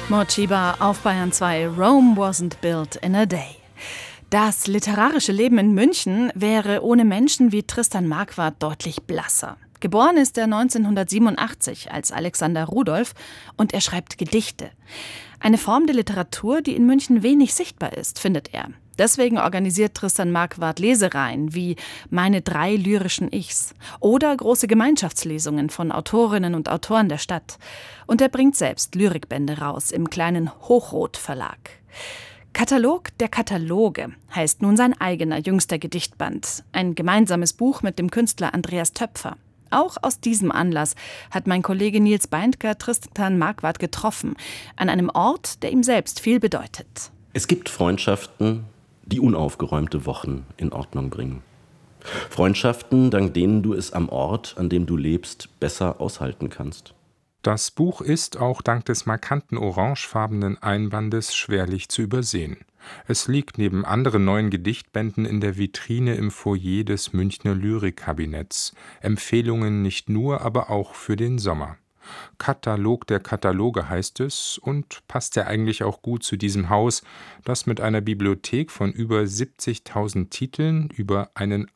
Morcheeba auf Bayern 2. Rome wasn't built in a day. Das literarische Leben in München wäre ohne Menschen wie Tristan Marquardt deutlich blasser. Geboren ist er 1987 als Alexander Rudolph und er schreibt Gedichte. Eine Form der Literatur, die in München wenig sichtbar ist, findet er. Deswegen organisiert Tristan Marquardt Lesereihen wie Meine 3 lyrischen Ichs oder große Gemeinschaftslesungen von Autorinnen und Autoren der Stadt. Und er bringt selbst Lyrikbände raus im kleinen Hochrot Verlag. Katalog der Kataloge heißt nun sein eigener jüngster Gedichtband. Ein gemeinsames Buch mit dem Künstler Andreas Töpfer. Auch aus diesem Anlass hat mein Kollege Nils Beindker Tristan Marquardt getroffen, an einem Ort, der ihm selbst viel bedeutet. Es gibt Freundschaften, die unaufgeräumte Wochen in Ordnung bringen. Freundschaften, dank denen du es am Ort, an dem du lebst, besser aushalten kannst. Das Buch ist auch dank des markanten orangefarbenen Einbandes schwerlich zu übersehen. Es liegt neben anderen neuen Gedichtbänden in der Vitrine im Foyer des Münchner Lyrikkabinetts. Empfehlungen nicht nur, aber auch für den Sommer. Katalog der Kataloge heißt es und passt ja eigentlich auch gut zu diesem Haus, das mit einer Bibliothek von über 70.000 Titeln über einen